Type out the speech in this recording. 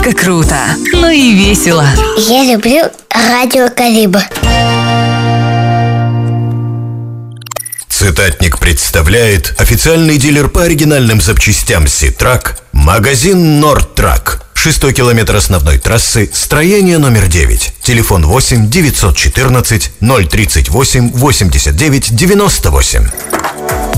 только круто, но и весело. Я люблю радио Калибр. Цитатник представляет официальный дилер по оригинальным запчастям Ситрак, магазин Нордтрак. 6-й километр основной трассы, строение номер 9. Телефон 8 914 038 89 98.